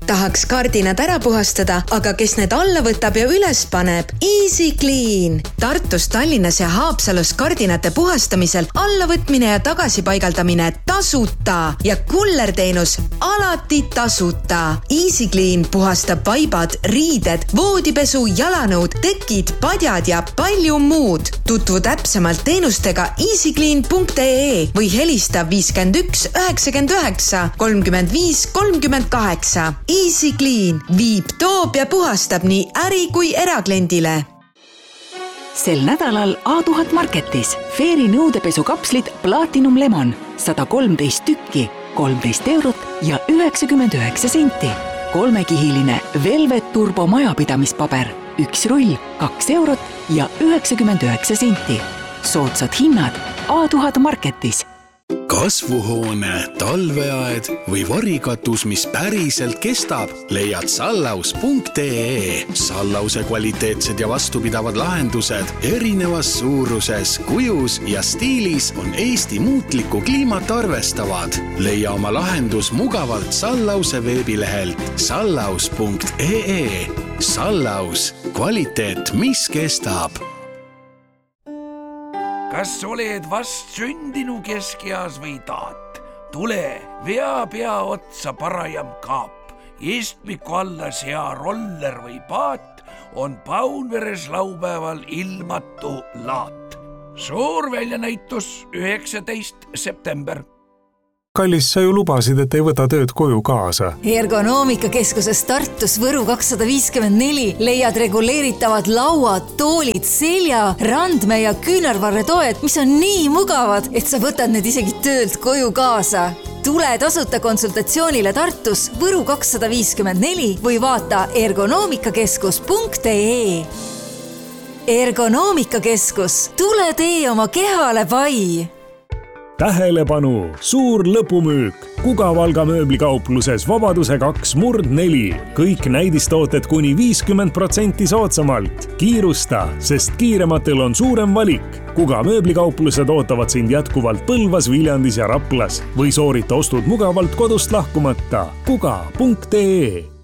Tahaks kardinad ära puhastada, aga kes need alla võtab ja üles paneb? Easy Clean. Tartus, Tallinnas ja Haapsalus kardinate puhastamisel allavõtmine ja tagasipaigaldamine tasuta ja kullerteenus alati tasuta. Easy Clean puhastab vaibad, riided, voodipesu, jalanõud, tekid, padjad ja palju muud. Tutvu täpsemalt teenustega easyclean.ee või helista 51 99 35 38. Easy Clean viib, toob ja puhastab nii äri- kui erakliendile. Sel nädalal A1000 Marketis Fairy nõudepesukapslid Platinum Lemon 113 tükki, 13 eurot ja 99 senti. 3-kihiline Velvet Turbo majapidamispaber, 1 rull, 2 eurot ja 99 senti. Soodsad hinnad A1000 Marketis. Kasvuhoone, talveaed või varikatus, mis päriselt kestab, leiad sallaus.ee. Sallause kvaliteetsed ja vastupidavad lahendused erinevas suuruses, kujus ja stiilis on Eesti muutlikku kliimat arvestavad. Leia oma lahendus mugavalt Sallause veebilehelt sallaus.ee. Sallaus, kvaliteet, mis kestab. Kas oled vast sündinu keskeas või taat? Tule, vea pea otsa parajam kaap. Istmiku alla sea roller või paat on Paunveres laupäeval ilmatu laat. Suur väljanäitus 19. september. Kallis, sa ju lubasid, et ei võta tööd koju kaasa. Ergonoomikakeskuses Tartus Võru 254 leiad reguleeritavad lauad, toolid, selja, randme ja küünarvarretoed, mis on nii mugavad, et sa võtad need isegi töölt koju kaasa. Tule tasuta konsultatsioonile Tartus Võru 254 või vaata ergonoomikakeskus.ee. Ergonoomikakeskus, tule tee oma kehale pai! Tähelepanu, suur lõpumüük Kuga Valga mööblikaupluses Vabaduse 2/4. Kõik näidistooted kuni 50% soodsamalt. Kiirusta, sest kiirematel on suurem valik. Kuga mööblikauplused ootavad sind jätkuvalt Põlvas, Viljandis ja Raplas või soorita ostud mugavalt kodust lahkumata. Kuga.ee